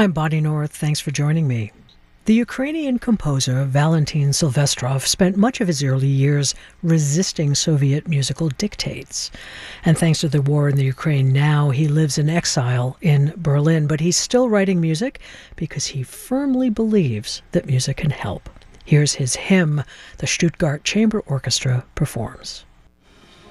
I'm Bonnie North. Thanks for joining me. The Ukrainian composer Valentin Silvestrov spent much of his early years resisting Soviet musical dictates. And thanks to the war in the Ukraine now, he lives in exile in Berlin. But he's still writing music because he firmly believes that music can help. Here's his hymn the Stuttgart Chamber Orchestra performs.